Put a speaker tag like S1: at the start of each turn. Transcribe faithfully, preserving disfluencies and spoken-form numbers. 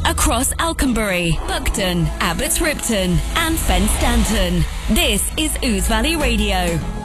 S1: across Alconbury, Buckton, Abbots Ripton and Fen Stanton. This is Ouse Valley Radio.